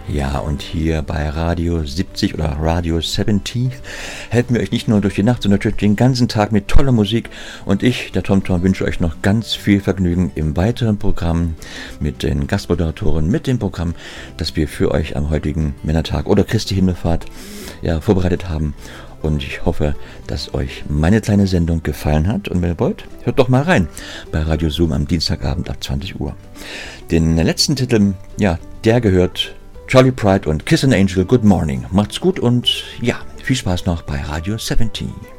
Ja, und hier bei Radio 70 oder Radio 70 helfen wir euch nicht nur durch die Nacht, sondern natürlich den ganzen Tag mit toller Musik. Und ich, der TomTom, wünsche euch noch ganz viel Vergnügen im weiteren Programm mit den Gastmoderatoren, mit dem Programm, das wir für euch am heutigen Männertag oder Christi Himmelfahrt vorbereitet haben. Und ich hoffe, dass euch meine kleine Sendung gefallen hat. Und wenn ihr wollt, hört doch mal rein bei Radio Zoom am Dienstagabend ab 20 Uhr. Den letzten Titel, der gehört Charlie Pride und Kiss an Angel, Good Morning. Macht's gut und viel Spaß noch bei Radio 70.